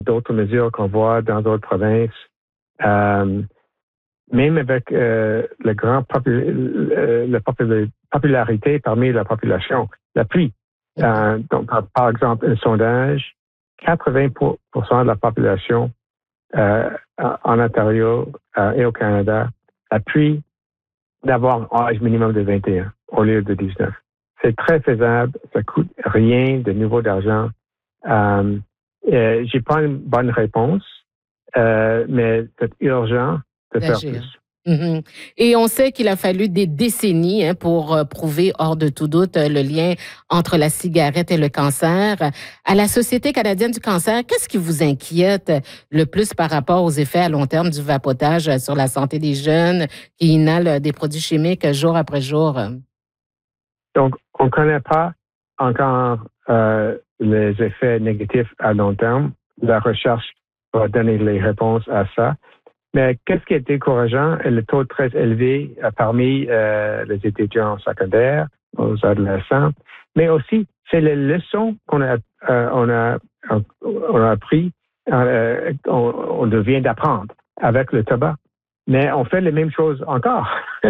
d'autres mesures qu'on voit dans d'autres provinces. Même avec la grande popularité parmi la population, l'appui. Donc, par exemple, un sondage, 80% de la population en Ontario et au Canada appuie d'avoir un âge minimum de 21 au lieu de 19. C'est très faisable, ça coûte rien de nouveau d'argent. J'ai pas une bonne réponse, mais c'est urgent de faire plus. Mm-hmm. Et on sait qu'il a fallu des décennies pour prouver hors de tout doute le lien entre la cigarette et le cancer. À la Société canadienne du cancer, qu'est-ce qui vous inquiète le plus par rapport aux effets à long terme du vapotage sur la santé des jeunes qui inhalent des produits chimiques jour après jour? Donc, on ne connaît pas encore les effets négatifs à long terme. La recherche va donner les réponses à ça. Mais qu'est-ce qui est décourageant est le taux très élevé parmi les étudiants secondaires, aux adolescents, mais aussi c'est les leçons qu'on a appris, on vient d'apprendre avec le tabac. Mais on fait les mêmes choses encore.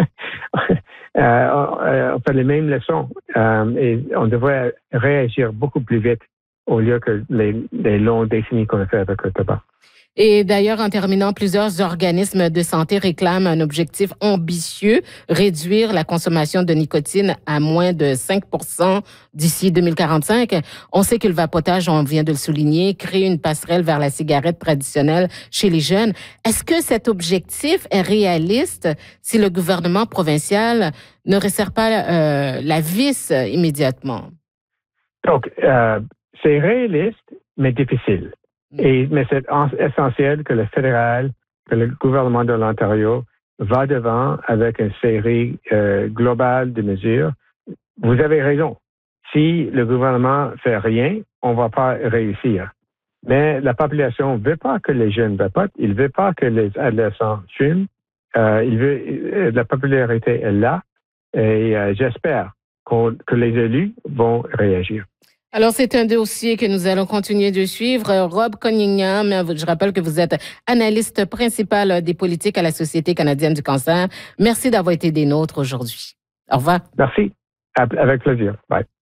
On fait les mêmes leçons et on devrait réagir beaucoup plus vite au lieu que les longues décennies qu'on a fait avec le tabac. Et d'ailleurs, en terminant, plusieurs organismes de santé réclament un objectif ambitieux, réduire la consommation de nicotine à moins de 5% d'ici 2045. On sait que le vapotage, on vient de le souligner, crée une passerelle vers la cigarette traditionnelle chez les jeunes. Est-ce que cet objectif est réaliste si le gouvernement provincial ne resserre pas la vis immédiatement? Donc, c'est réaliste, mais difficile. Mais c'est essentiel que le fédéral, que le gouvernement de l'Ontario va devant avec une série globale de mesures. Vous avez raison. Si le gouvernement fait rien, on va pas réussir. Mais la population veut pas que les jeunes vapotent. Il veut pas que les adolescents fument. La popularité est là. Et j'espère que les élus vont réagir. Alors, c'est un dossier que nous allons continuer de suivre. Rob Cunningham, je rappelle que vous êtes analyste principal des politiques à la Société canadienne du cancer. Merci d'avoir été des nôtres aujourd'hui. Au revoir. Merci. Avec plaisir. Bye.